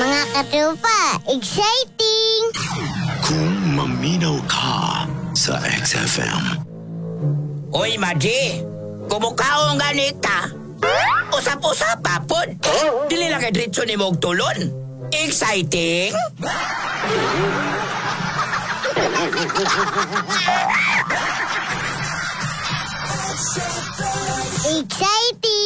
Mga katropa, exciting! Kung maminaw ka sa XFM. Uy, Maji! Kumukaong ganit ka! Usap-usapa pod! Dili lang kay diretso ni mong tulon! Exciting! Exciting!